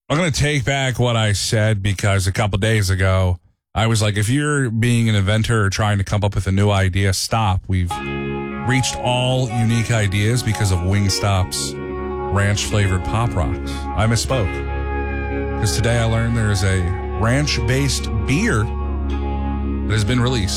I'm going to take back what I said because a couple days ago, I was like, if you're being an inventor or trying to come up with a new idea, stop. We've reached all unique ideas because of Wingstop's ranch-flavored Pop Rocks. I misspoke. Because today I learned there is a ranch-based beer that has been released.